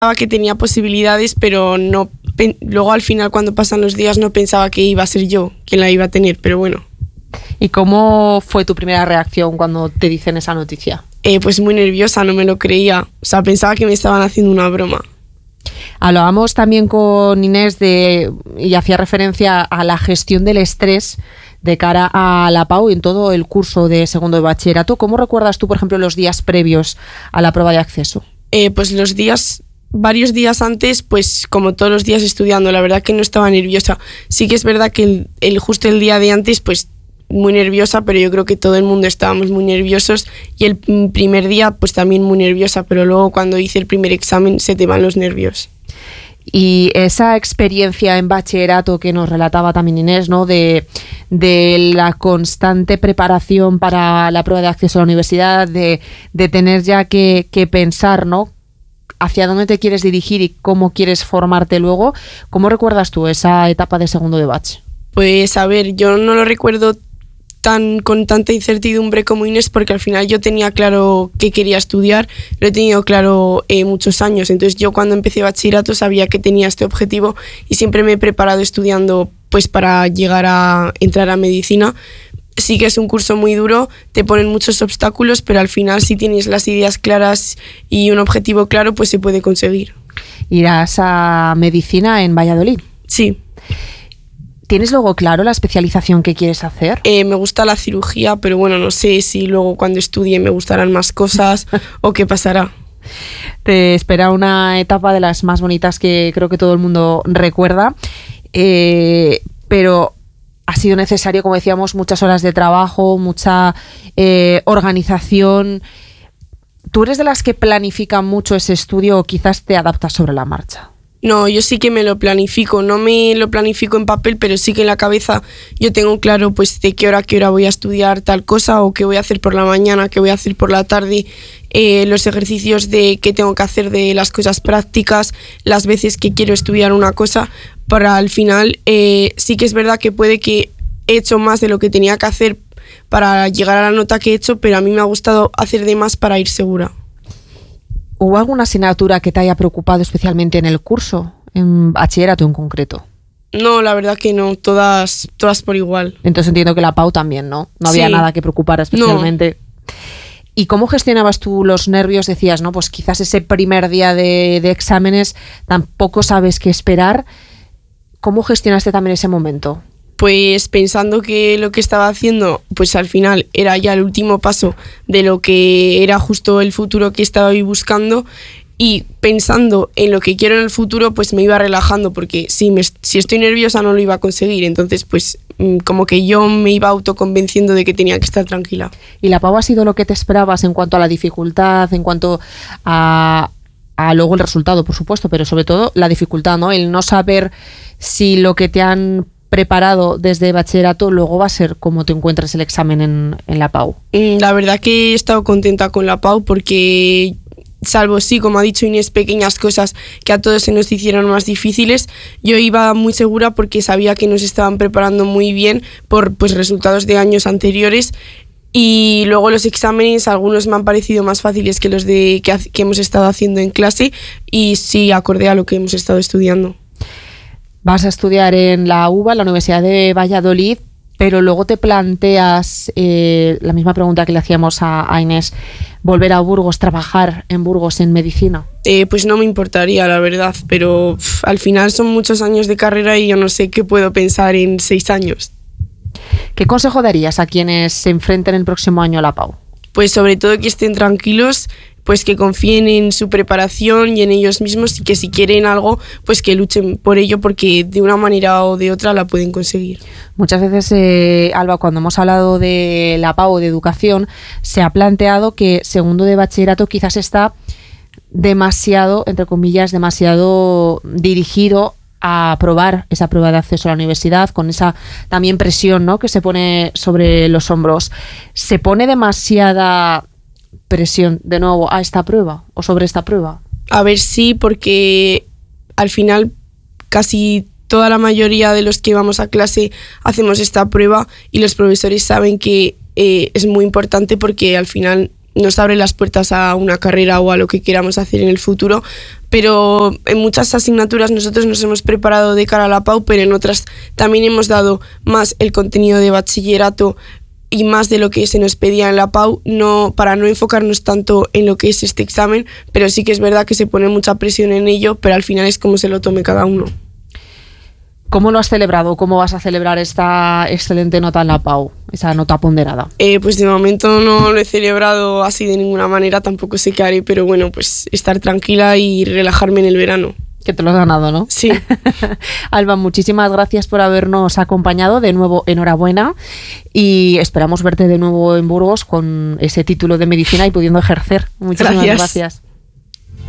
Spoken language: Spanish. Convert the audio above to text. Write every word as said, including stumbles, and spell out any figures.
pensaba que tenía posibilidades, pero no pen- luego al final cuando pasan los días no pensaba que iba a ser yo quien la iba a tener, pero bueno. ¿Y cómo fue tu primera reacción cuando te dicen esa noticia? Eh, pues muy nerviosa, no me lo creía. O sea, pensaba que me estaban haciendo una broma. Hablábamos también con Inés de, y hacía referencia a la gestión del estrés de cara a la P A U y en todo el curso de segundo de bachillerato. ¿Cómo recuerdas tú, por ejemplo, los días previos a la prueba de acceso? Eh, pues los días, varios días antes, pues como todos los días estudiando, la verdad que no estaba nerviosa. Sí que es verdad que el, el justo el día de antes, pues muy nerviosa, pero yo creo que todo el mundo estábamos muy nerviosos y el primer día pues también muy nerviosa, pero luego cuando hice el primer examen se te van los nervios. Y esa experiencia en bachillerato que nos relataba también Inés, ¿no? De, de la constante preparación para la prueba de acceso a la universidad, de, de tener ya que, que pensar, ¿no? Hacia dónde te quieres dirigir y cómo quieres formarte luego. ¿Cómo recuerdas tú esa etapa de segundo de bach? Pues a ver, yo no lo recuerdo tan con tanta incertidumbre como Inés, porque al final yo tenía claro que quería estudiar, lo he tenido claro eh, muchos años, entonces yo cuando empecé bachillerato sabía que tenía este objetivo y siempre me he preparado estudiando pues para llegar a entrar a medicina. Sí que es un curso muy duro, te ponen muchos obstáculos, pero al final si tienes las ideas claras y un objetivo claro, pues se puede conseguir. ¿Irás a medicina en Valladolid? Sí. ¿Tienes luego claro la especialización que quieres hacer? Eh, me gusta la cirugía, pero bueno, no sé si luego cuando estudie me gustarán más cosas o qué pasará. Te espera una etapa de las más bonitas que creo que todo el mundo recuerda, eh, pero ha sido necesario, como decíamos, muchas horas de trabajo, mucha eh, organización. ¿Tú eres de las que planifican mucho ese estudio o quizás te adaptas sobre la marcha? No, yo sí que me lo planifico, no me lo planifico en papel, pero sí que en la cabeza yo tengo claro pues de qué hora a qué hora voy a estudiar tal cosa o qué voy a hacer por la mañana, qué voy a hacer por la tarde, eh, los ejercicios de qué tengo que hacer de las cosas prácticas, las veces que quiero estudiar una cosa, para al final eh, sí que es verdad que puede que he hecho más de lo que tenía que hacer para llegar a la nota que he hecho, pero a mí me ha gustado hacer de más para ir segura. ¿Hubo alguna asignatura que te haya preocupado especialmente en el curso, en bachillerato en concreto? No, la verdad que no, todas, todas por igual. Entonces entiendo que la P A U también, ¿no? No había Sí. nada que preocupara especialmente. No. ¿Y cómo gestionabas tú los nervios? Decías, ¿no? Pues quizás ese primer día de, de exámenes tampoco sabes qué esperar. ¿Cómo gestionaste también ese momento? Pues pensando que lo que estaba haciendo, pues al final era ya el último paso de lo que era justo el futuro que estaba ahí buscando, y pensando en lo que quiero en el futuro, pues me iba relajando, porque si, me, si estoy nerviosa no lo iba a conseguir, entonces pues como que yo me iba autoconvenciendo de que tenía que estar tranquila. ¿Y la P A U ha sido lo que te esperabas en cuanto a la dificultad, en cuanto a, a luego el resultado, por supuesto, pero sobre todo la dificultad, ¿no? El no saber si lo que te han preparado desde bachillerato luego va a ser como te encuentres el examen en, en la P A U? La verdad que he estado contenta con la P A U porque, salvo sí, como ha dicho Inés, pequeñas cosas que a todos se nos hicieron más difíciles, yo iba muy segura porque sabía que nos estaban preparando muy bien por pues, resultados de años anteriores, y luego los exámenes, algunos me han parecido más fáciles que los de que, que hemos estado haciendo en clase, y sí acorde a lo que hemos estado estudiando. Vas a estudiar en la U B A, la Universidad de Valladolid, pero luego te planteas, eh, la misma pregunta que le hacíamos a, a Inés, volver a Burgos, trabajar en Burgos en medicina. Eh, pues no me importaría, la verdad, pero pff, al final son muchos años de carrera y yo no sé qué puedo pensar en seis años. ¿Qué consejo darías a quienes se enfrenten el próximo año a la P A U? Pues sobre todo que estén tranquilos, pues que confíen en su preparación y en ellos mismos, y que si quieren algo, pues que luchen por ello, porque de una manera o de otra la pueden conseguir. Muchas veces, eh, Alba, cuando hemos hablado de la P A U, de educación, se ha planteado que segundo de bachillerato quizás está demasiado, entre comillas, demasiado dirigido a aprobar esa prueba de acceso a la universidad, con esa también presión, ¿no?, que se pone sobre los hombros. ¿Se pone demasiada presión de nuevo a esta prueba o sobre esta prueba? A ver, sí, porque al final casi toda la mayoría de los que vamos a clase hacemos esta prueba y los profesores saben que eh, es muy importante, porque al final nos abre las puertas a una carrera o a lo que queramos hacer en el futuro, pero en muchas asignaturas nosotros nos hemos preparado de cara a la P A U, pero en otras también hemos dado más el contenido de bachillerato y más de lo que se nos pedía en la P A U, no, para no enfocarnos tanto en lo que es este examen, pero sí que es verdad que se pone mucha presión en ello, pero al final es como se lo tome cada uno. ¿Cómo lo has celebrado? ¿Cómo vas a celebrar esta excelente nota en la P A U? Esa nota ponderada. Eh, pues de momento no lo he celebrado así de ninguna manera, tampoco sé qué haré, pero bueno, pues estar tranquila y relajarme en el verano. Que te lo has ganado, ¿no? Sí. Alba, muchísimas gracias por habernos acompañado. De nuevo, enhorabuena. Y esperamos verte de nuevo en Burgos con ese título de medicina y pudiendo ejercer. Muchísimas gracias. gracias.